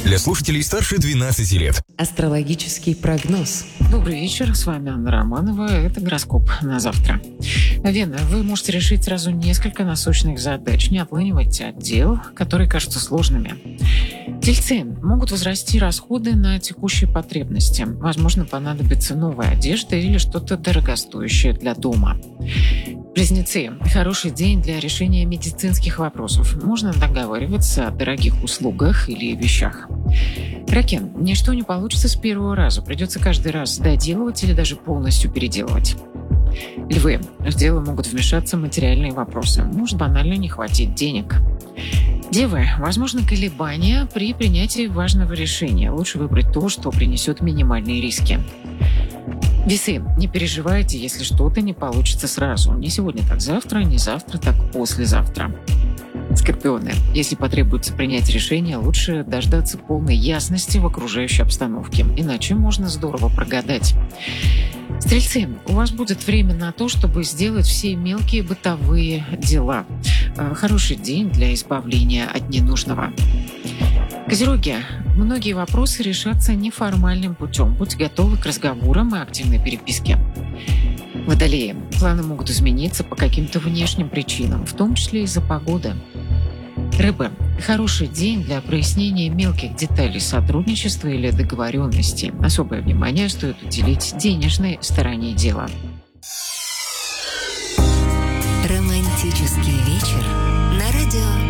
Для слушателей старше 12 лет. Астрологический прогноз. Добрый вечер, с вами Анна Романова. Это гороскоп на завтра. Вена, вы можете решить сразу несколько насущных задач. Не отлынивайте от дел, которые кажутся сложными. Тельцы, могут возрасти расходы на текущие потребности. Возможно, понадобится новая одежда или что-то дорогостоящее для дома. Близнецы, хороший день для решения медицинских вопросов. Можно договариваться о дорогих услугах или вещах. Раки, ничто не получится с первого раза. Придется каждый раз доделывать или даже полностью переделывать. Львы, в дело могут вмешаться материальные вопросы. Может банально не хватить денег. Девы, возможно колебания при принятии важного решения. Лучше выбрать то, что принесет минимальные риски. Весы, не переживайте, если что-то не получится сразу. Не сегодня, так завтра, не завтра, так послезавтра. Скорпионы, если потребуется принять решение, лучше дождаться полной ясности в окружающей обстановке, иначе можно здорово прогадать. Стрельцы, у вас будет время на то, чтобы сделать все мелкие бытовые дела. Хороший день для избавления от ненужного. Козероги, многие вопросы решатся неформальным путем. Будьте готовы к разговорам и активной переписке. Водолеи, планы могут измениться по каким-то внешним причинам, в том числе из-за погоды. Рыбы, хороший день для прояснения мелких деталей сотрудничества или договоренности. Особое внимание стоит уделить денежной стороне дела. Романтический вечер на радио